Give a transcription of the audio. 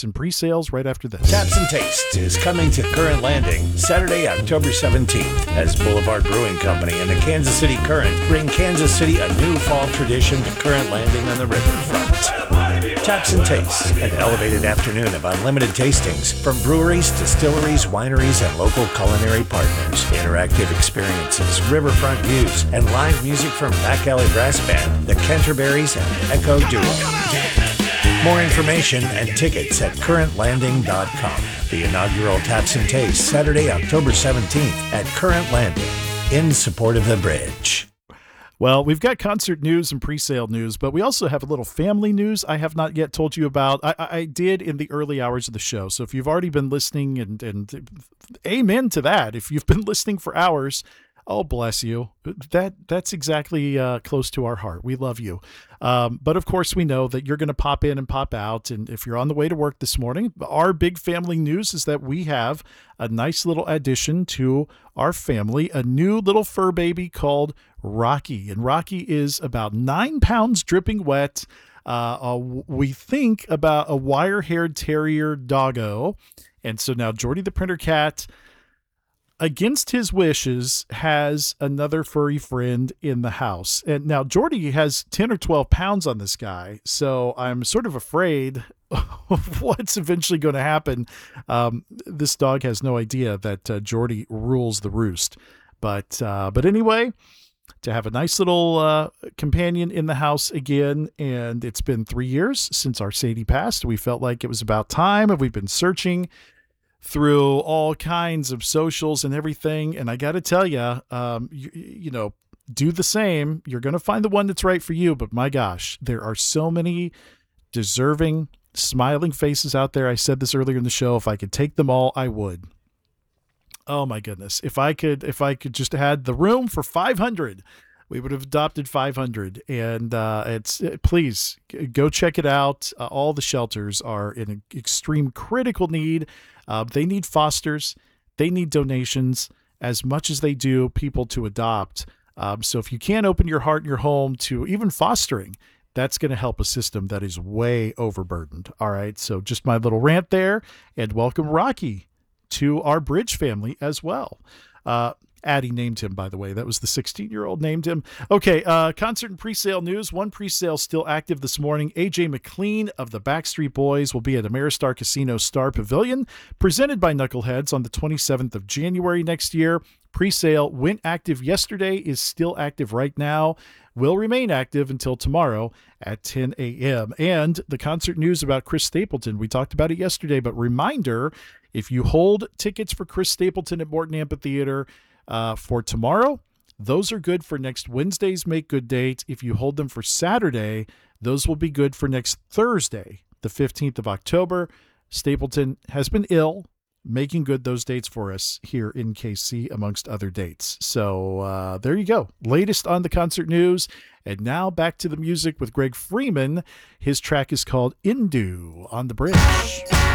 tickets and pre-sales right after this. Taps and Taste is coming to Current Landing Saturday, October 17th, as Boulevard Brewing Company and the Kansas City Current bring Kansas City a new fall tradition to Current Landing on the riverfront. Taps and Taste, an elevated afternoon of unlimited tastings from breweries, distilleries, wineries, and local culinary partners. Interactive experiences, riverfront views, and live music from Back Alley Brass Band, the Canterberries, and Echo Duo. More information and tickets at currentlanding.com. The inaugural Taps and Taste, Saturday, October 17th at Current Landing, in support of the bridge. Well, we've got concert news and pre-sale news, but we also have a little family news I have not yet told you about. I did in the early hours of the show. So if you've already been listening, and amen to that, if you've been listening for hours, oh, bless you. That's exactly close to our heart. We love you. But of course, we know that you're going to pop in and pop out. And if you're on the way to work this morning, our big family news is that we have a nice little addition to our family, a new little fur baby called Rocky. And Rocky is about 9 pounds dripping wet. We think about a wire-haired terrier doggo. And so now Jordy the Printer Cat, against his wishes, has another furry friend in the house. And now Jordy has 10 or 12 pounds on this guy, so I'm sort of afraid of what's eventually going to happen. This dog has no idea that Jordy rules the roost. But anyway, to have a nice little companion in the house again, and it's been 3 years since our Sadie passed. We felt like it was about time, and we've been searching through all kinds of socials and everything. And I got to tell you, you know, do the same. You're going to find the one that's right for you. But my gosh, there are so many deserving, smiling faces out there. I said this earlier in the show. If I could take them all, I would. Oh my goodness. If I could just had the room for 500, we would have adopted 500. And please go check it out. All the shelters are in an extreme critical need. They need fosters. They need donations as much as they do people to adopt. So if you can't open your heart and your home to even fostering, that's going to help a system that is way overburdened. All right. So just my little rant there, and welcome Rocky to our Bridge family as well. Addie named him, by the way. That was the 16-year-old named him. Okay, concert and pre-sale news. One pre-sale still active this morning. AJ McLean of the Backstreet Boys will be at Ameristar Casino Star Pavilion, presented by Knuckleheads on the 27th of January next year. Pre-sale went active yesterday, is still active right now, will remain active until tomorrow at 10 a.m. And the concert news about Chris Stapleton, we talked about it yesterday, but reminder, if you hold tickets for Chris Stapleton at Morton Amphitheater for tomorrow, those are good for next Wednesday's Make Good date. If you hold them for Saturday, those will be good for next Thursday, the 15th of October. Stapleton has been ill, making good those dates for us here in KC, amongst other dates. So there you go. Latest on the concert news. And now back to the music with Greg Freeman. His track is called Indu on the Bridge.